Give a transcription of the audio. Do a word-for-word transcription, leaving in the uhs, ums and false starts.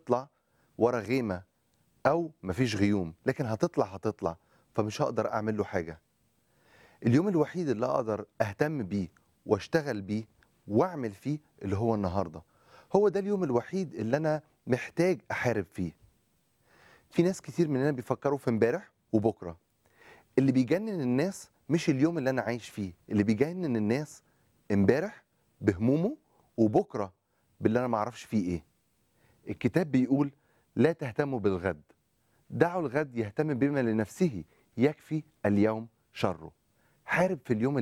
هتطلع ورا غيمة أو مفيش غيوم، لكن هتطلع هتطلع، فمش هقدر أعمل له حاجة. اليوم الوحيد اللي أقدر أهتم بيه وأشتغل بيه وأعمل فيه اللي هو النهاردة. هو ده اليوم الوحيد اللي أنا محتاج أحارب فيه. في ناس كتير مننا بيفكروا في امبارح وبكرة. اللي بيجنن الناس مش اليوم اللي أنا عايش فيه، اللي بيجنن الناس امبارح بهمومه وبكرة باللي أنا معرفش فيه إيه. الكتاب بيقول لا تهتموا بالغد، دعوا الغد يهتم بما لنفسه، يكفي اليوم شره. حارب في اليوم